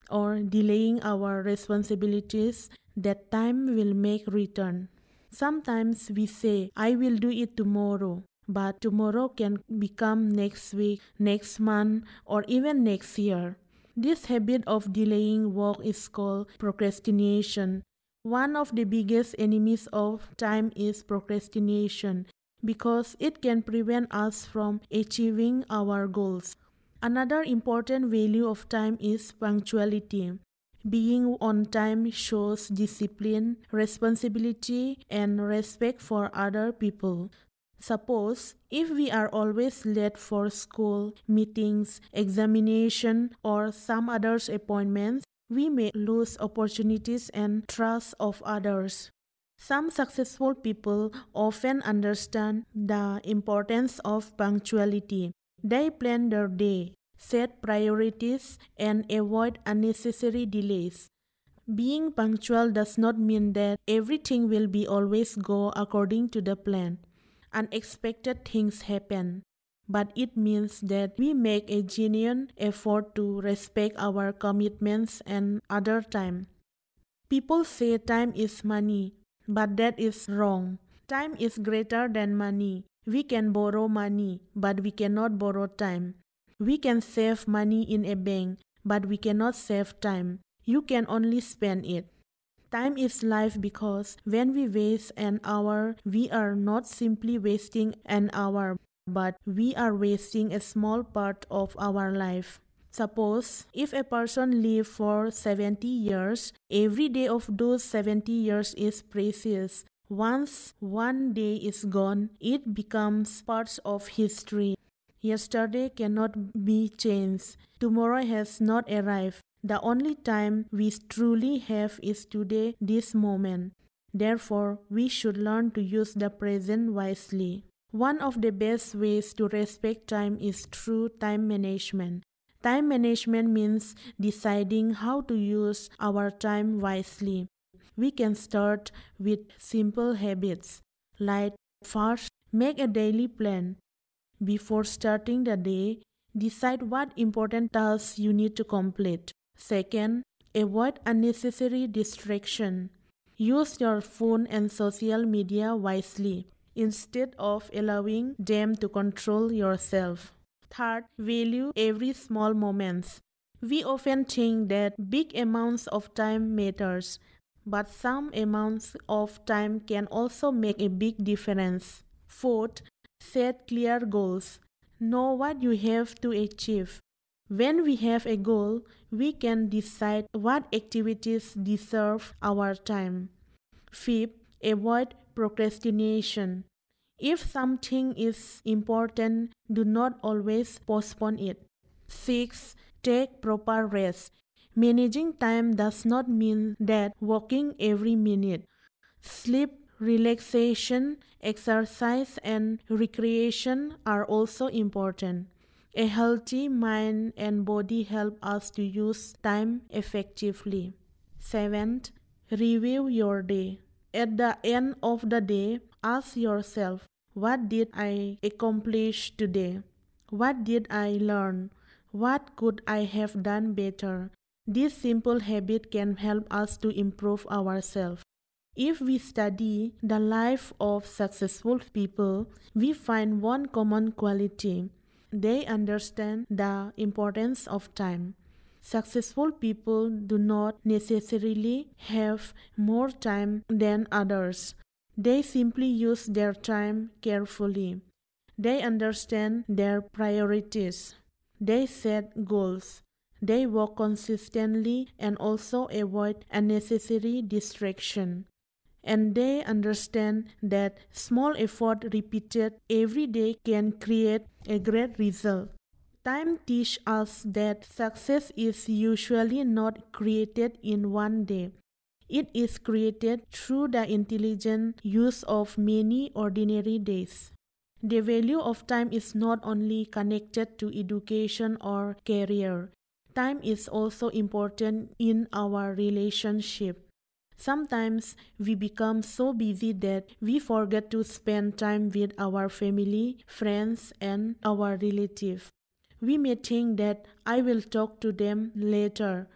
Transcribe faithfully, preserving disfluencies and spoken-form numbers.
or delaying our responsibilities that time will make return. Sometimes we say, I will do it tomorrow, but tomorrow can become next week, next month, or even next year. This habit of delaying work is called procrastination. One of the biggest enemies of time is procrastination because it can prevent us from achieving our goals. Another important value of time is punctuality. Being on time shows discipline, responsibility, and respect for other people. Suppose if we are always late for school, meetings, examination, or some others appointments, we may lose opportunities and trust of others. Some successful people often understand the importance of punctuality. They plan their day, set priorities, and avoid unnecessary delays. Being punctual does not mean that everything will be always go according to the plan. Unexpected things happen, but it means that we make a genuine effort to respect our commitments and other time. People say time is money, but that is wrong. Time is greater than money. We can borrow money, but we cannot borrow time. We can save money in a bank, but we cannot save time. You can only spend it. Time is life because when we waste an hour, we are not simply wasting an hour, but we are wasting a small part of our life. Suppose if a person lives for seventy years, every day of those seventy years is precious. Once one day is gone, it becomes part of history. Yesterday cannot be changed. Tomorrow has not arrived. The only time we truly have is today, this moment. Therefore, we should learn to use the present wisely. One of the best ways to respect time is through time management. Time management means deciding how to use our time wisely. We can start with simple habits, like first, make a daily plan. Before starting the day, decide what important tasks you need to complete. Second, avoid unnecessary distraction. Use your phone and social media wisely instead of allowing them to control yourself. Third, value every small moments. We often think that big amounts of time matters, but some amounts of time can also make a big difference. Fourth, set clear goals. Know what you have to achieve. When we have a goal, we can decide what activities deserve our time. Fifth, avoid procrastination. If something is important, do not always postpone it. Six, take proper rest. Managing time does not mean that working every minute. Sleep, relaxation, exercise, and recreation are also important. A healthy mind and body help us to use time effectively. Seventh, review your day. At the end of the day, ask yourself, what did I accomplish today? What did I learn? What could I have done better? This simple habit can help us to improve ourselves. If we study the life of successful people, we find one common quality. They understand the importance of time. Successful people do not necessarily have more time than others. They simply use their time carefully. They understand their priorities. They set goals. They work consistently and also avoid unnecessary distraction. And they understand that small effort repeated every day can create a great result. Time teaches us that success is usually not created in one day. It is created through the intelligent use of many ordinary days. The value of time is not only connected to education or career. Time is also important in our relationship. Sometimes we become so busy that we forget to spend time with our family, friends, and our relatives. We may think that I will talk to them later,